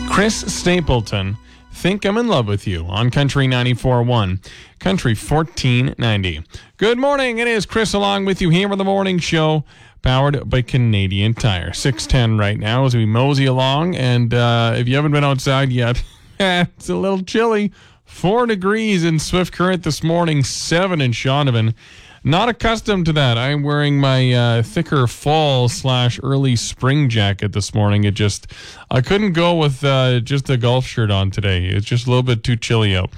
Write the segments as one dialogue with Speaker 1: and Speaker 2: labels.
Speaker 1: Chris Stapleton, Think I'm in Love with You on Country 94.1, Country 1490. Good morning. It is Chris along with you here with the morning show, powered by Canadian Tire. 6:10 right now as we mosey along. And if you haven't been outside yet, it's a little chilly. 4 degrees in Swift Current this morning, 7 in Shaunavon. Not accustomed to that. I'm wearing my thicker fall/early spring jacket this morning. I couldn't go with just a golf shirt on today. It's just a little bit too chilly out.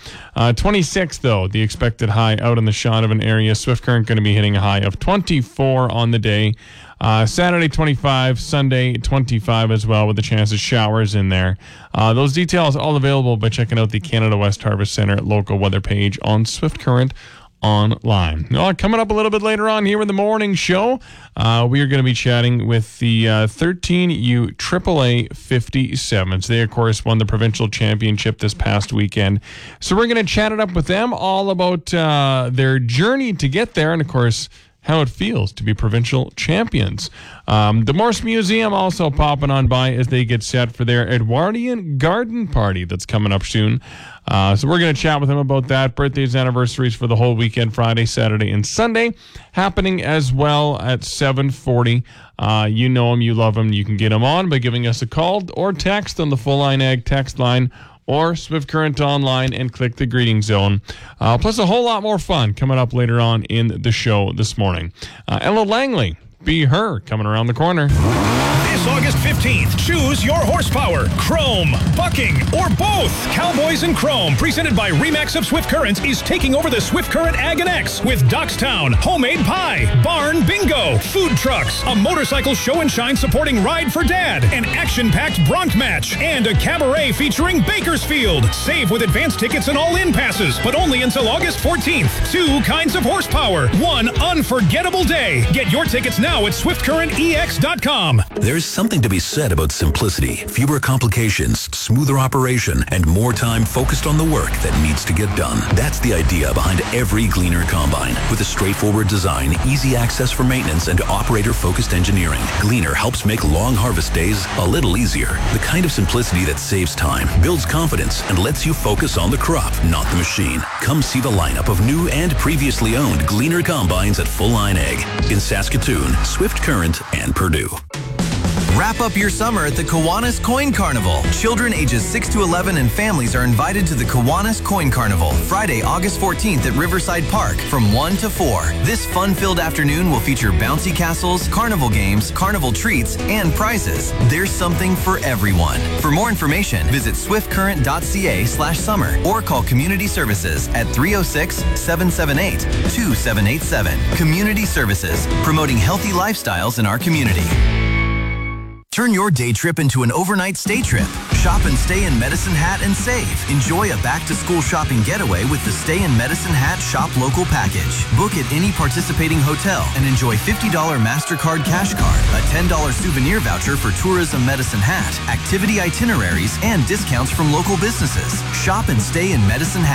Speaker 1: 26 though, the expected high out in the Shaunavon area. Swift Current going to be hitting a high of 24 on the day. Saturday 25, Sunday 25 as well, with a chance of showers in there. Those details all available by checking out the Canada West Harvest Center local weather page on Swift Current online. Coming up a little bit later on here in the morning show, we are going to be chatting with the 13U AAA 57s. They, of course, won the provincial championship this past weekend. So we're going to chat it up with them all about their journey to get there and, of course, how it feels to be provincial champions. The Morse Museum also popping on by as they get set for their Edwardian Garden Party that's coming up soon. So we're going to chat with them about that. Birthdays, anniversaries for the whole weekend, Friday, Saturday, and Sunday, happening as well at 7:40. You know them, you love them. You can get them on by giving us a call or text on the Full Line Ag text line, or Swift Current online and click the greeting zone. Plus a whole lot more fun coming up later on in the show this morning. Ella Langley, Be Her, coming around the corner.
Speaker 2: This August 15th, choose your horsepower. Chrome, bucking, or both. Cowboys in Chrome, presented by Remax of Swift Current, is taking over the Swift Current Ag and X with Dockstown, homemade pie, barn bingo, food trucks, a motorcycle show and shine supporting Ride for Dad, an action-packed bronc match, and a cabaret featuring Bakersfield. Save with advance tickets and all-in passes, but only until August 14th. 2 kinds of horsepower, 1 unforgettable day. Get your tickets now at SwiftCurrentEX.com.
Speaker 3: There's something to be said about simplicity, fewer complications, smoother operation, and more time focused on the work that needs to get done. That's the idea behind every Gleaner combine. With a straightforward design, easy access for maintenance, and operator-focused engineering, Gleaner helps make long harvest days a little easier. The kind of simplicity that saves time, builds confidence, and lets you focus on the crop, not the machine. Come see the lineup of new and previously owned Gleaner combines at Full Line Ag in Saskatoon, Swift Current, and Purdue.
Speaker 4: Wrap up your summer at the Kiwanis Coin Carnival. Children ages 6 to 11 and families are invited to the Kiwanis Coin Carnival, Friday, August 14th at Riverside Park from 1 to 4. This fun-filled afternoon will feature bouncy castles, carnival games, carnival treats, and prizes. There's something for everyone. For more information, visit swiftcurrent.ca/summer or call Community Services at 306-778-2787. Community Services, promoting healthy lifestyles in our community. Turn your day trip into an overnight stay trip. Shop and stay in Medicine Hat and save. Enjoy a back-to-school shopping getaway with the Stay in Medicine Hat Shop Local package. Book at any participating hotel and enjoy $50 MasterCard cash card, a $10 souvenir voucher for Tourism Medicine Hat, activity itineraries, and discounts from local businesses. Shop and stay in Medicine Hat.